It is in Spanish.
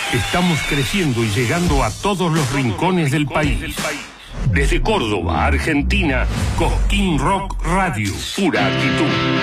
Estamos creciendo y llegando a todos los rincones del país. Desde Córdoba, Argentina, Cosquín Rock Radio, pura actitud.